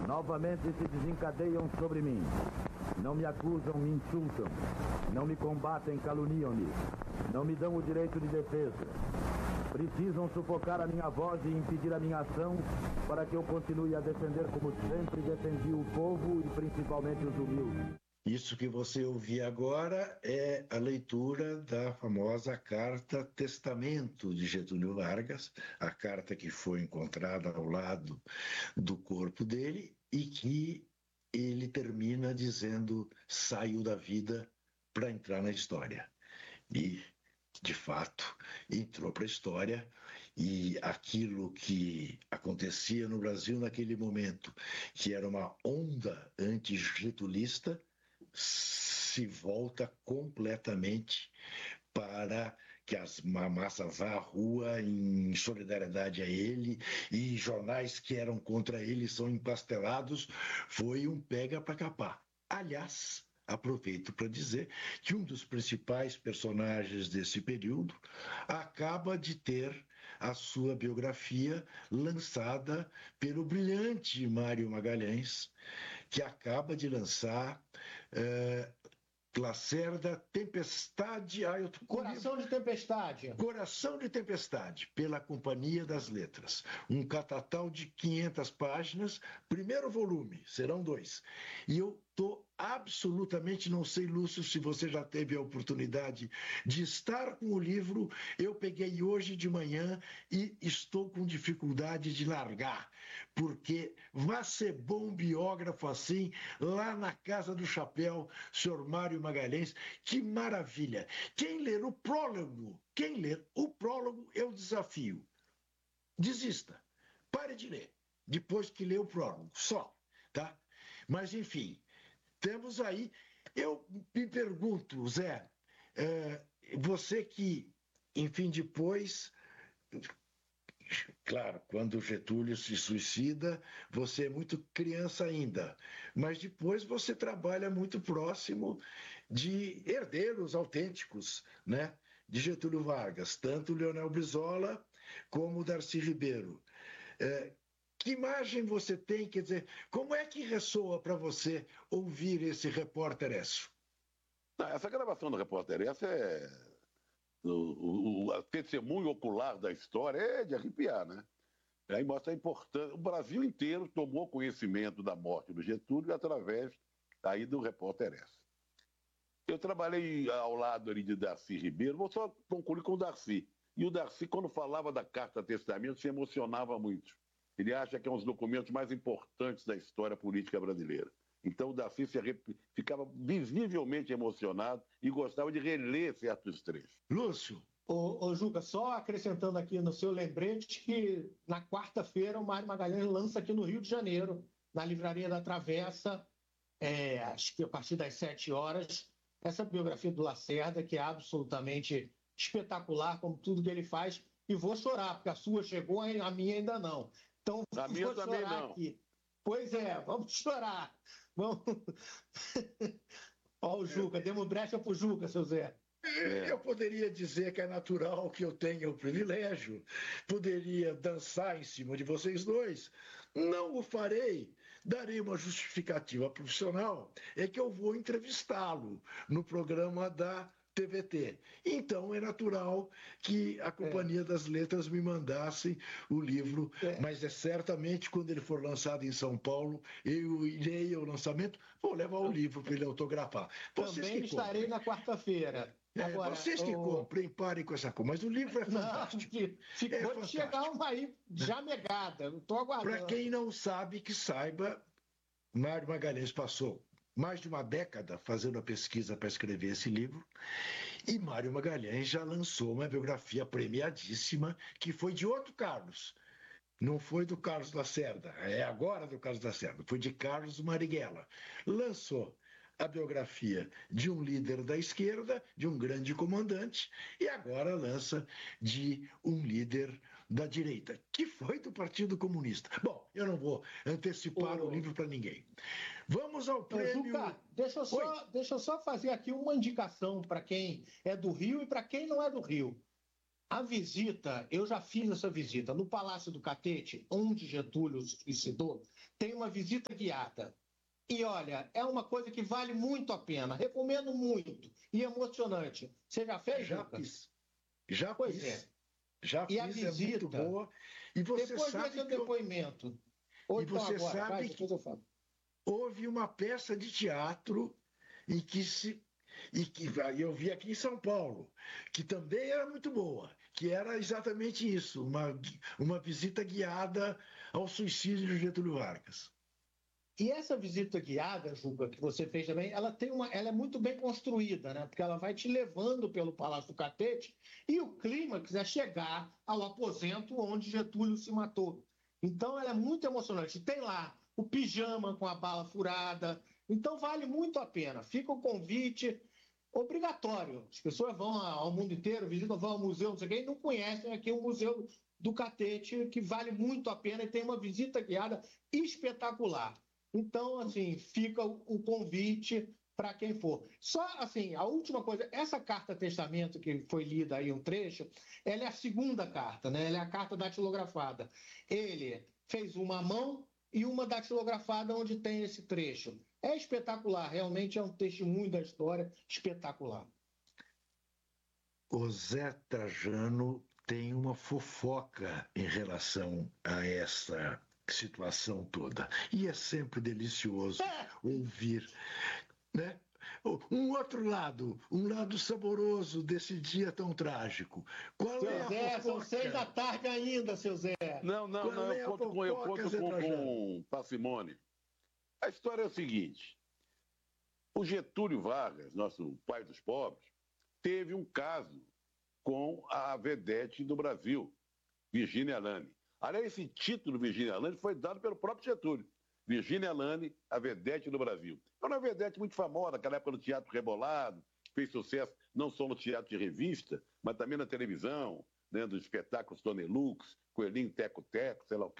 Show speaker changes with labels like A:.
A: Novamente se desencadeiam sobre mim. Não me acusam, me insultam. Não me combatem, caluniam-me. Não me dão o direito de defesa. Precisam sufocar a minha voz e impedir a minha ação para que eu continue a defender como sempre defendi o povo e principalmente os humildes.
B: Isso que você ouviu agora é a leitura da famosa Carta Testamento de Getúlio Vargas, a carta que foi encontrada ao lado do corpo dele e que ele termina dizendo: saio da vida para entrar na história. E, de fato, entrou para a história, e aquilo que acontecia no Brasil naquele momento, que era uma onda anti-getulista, se volta completamente para que a massa vá à rua em solidariedade a ele, e jornais que eram contra ele são empastelados. Foi um pega para capar. Aliás, aproveito para dizer que um dos principais personagens desse período acaba de ter a sua biografia lançada pelo brilhante Mário Magalhães, que acaba de lançar Lacerda, Tempestade...
C: Coração de Tempestade.
B: Coração de Tempestade, pela Companhia das Letras. Um catatal de 500 páginas, primeiro volume, serão 2. E eu estou absolutamente, não sei, Lúcio, se você já teve a oportunidade de estar com o livro. Eu peguei hoje de manhã e estou com dificuldade de largar, porque vai ser bom biógrafo assim, lá na Casa do Chapéu, senhor Mário Magalhães. Que maravilha! Quem ler o prólogo, eu desafio. Desista, pare de ler, depois que lê o prólogo, só, tá? Mas, enfim, temos aí... Eu me pergunto, Zé, você que, enfim, depois... Claro, quando o Getúlio se suicida, você é muito criança ainda, mas depois você trabalha muito próximo de herdeiros autênticos, né, de Getúlio Vargas, tanto Leonel Brizola como Darcy Ribeiro. Que imagem você tem, quer dizer, como é que ressoa para você ouvir esse Repórter Esso?
D: Essa gravação do Repórter Esso a testemunho ocular da história é de arrepiar, né? Aí mostra a importância. O Brasil inteiro tomou conhecimento da morte do Getúlio através aí do Repórter Esso. Eu trabalhei ao lado ali de Darcy Ribeiro, vou só concluir com o Darcy. E o Darcy, quando falava da Carta Testamento, se emocionava muito. Ele acha que é um dos documentos mais importantes da história política brasileira. Então o Darcy ficava visivelmente emocionado e gostava de reler certos trechos.
B: Lúcio.
C: Ô, Juca, só acrescentando aqui no seu lembrete que na quarta-feira o Mário Magalhães lança aqui no Rio de Janeiro, na Livraria da Travessa, acho que a partir das 7 horas, essa biografia do Lacerda, que é absolutamente espetacular, como tudo que ele faz, e vou chorar, porque a sua chegou, a minha ainda não. Então,
D: a minha também não.
C: Aqui. Pois é, vamos chorar. Vamos... Ó, o Juca, demos brecha pro Juca, seu Zé.
B: Eu poderia dizer que é natural que eu tenha o privilégio, poderia dançar em cima de vocês dois. Não o farei, darei uma justificativa profissional, é que eu vou entrevistá-lo no programa da TVT. Então é natural que a Companhia das Letras me mandasse o livro, mas é certamente quando ele for lançado em São Paulo, eu irei ao lançamento, vou levar o livro para ele autografar.
C: Também estarei na quarta-feira.
B: Agora, vocês que comprem, parem com essa coisa, mas o livro é fantástico.
C: Ficou de chegar uma aí já negada, não estou aguardando.
B: Para quem não sabe, que saiba, Mário Magalhães passou mais de uma década fazendo a pesquisa para escrever esse livro, e Mário Magalhães já lançou uma biografia premiadíssima, que foi de outro Carlos. Não foi do Carlos Lacerda, é agora do Carlos Lacerda, foi de Carlos Marighella. Lançou a biografia de um líder da esquerda, de um grande comandante, e agora lança de um líder da direita, que foi do Partido Comunista. Bom, eu não vou antecipar o livro para ninguém. Vamos ao prêmio...
C: Juca, deixa eu só fazer aqui uma indicação para quem é do Rio e para quem não é do Rio. A visita, eu já fiz essa visita no Palácio do Catete, onde Getúlio se suicidou, tem uma visita guiada. E olha, é uma coisa que vale muito a pena, recomendo muito e emocionante. Você já fez,
B: Já
C: Lucas?
B: fiz. Já
C: Pois
B: fiz.
C: é.
B: Já
C: E a
B: fiz, é
C: visita,
B: muito boa. E você
C: depois
B: sabe
C: dê seu
B: que
C: depoimento. Ou
B: E
C: então
B: você
C: agora,
B: sabe
C: vai,
B: que
C: depois eu falo.
B: houve uma peça de teatro em que se e que eu vi aqui em São Paulo, que também era muito boa, que era exatamente isso, uma visita guiada ao suicídio de Getúlio Vargas.
C: E essa visita guiada, Juca, que você fez também, ela é muito bem construída, né? Porque ela vai te levando pelo Palácio do Catete e o clímax é chegar ao aposento onde Getúlio se matou. Então ela é muito emocionante. Tem lá o pijama com a bala furada. Então vale muito a pena. Fica o convite obrigatório. As pessoas vão ao mundo inteiro, visitam, vão ao museu, não sei o quê, e não conhecem aqui o Museu do Catete, que vale muito a pena e tem uma visita guiada espetacular. Então, assim, fica o convite para quem for. Só, assim, a última coisa, essa carta-testamento que foi lida aí um trecho, ela é a segunda carta, né? Ela é a carta datilografada. Ele fez uma à mão e uma datilografada onde tem esse trecho. É espetacular, realmente é um testemunho da história espetacular.
B: O Zé Trajano tem uma fofoca em relação a essa situação toda. E é sempre delicioso ouvir, né? Um outro lado, um lado saboroso desse dia tão trágico. Qual
C: Seu
B: é a
C: Zé, são
B: fofoca?
C: 6 da tarde ainda, seu Zé.
D: Não,
B: Qual é a
D: eu
B: fofoca,
D: conto
B: Zé Trajano?
D: com parcimônia. A história é o seguinte: o Getúlio Vargas, nosso pai dos pobres, teve um caso com a vedete do Brasil, Virginia Lane. Aliás, esse título, Virginia Lane, foi dado pelo próprio Getúlio. Virginia Lane, a vedete do Brasil. Era uma vedete muito famosa, naquela época do Teatro Rebolado, fez sucesso não só no teatro de revista, mas também na televisão, né, dos espetáculos Tonelux, Coelhinho Teco-Teco, sei lá o quê.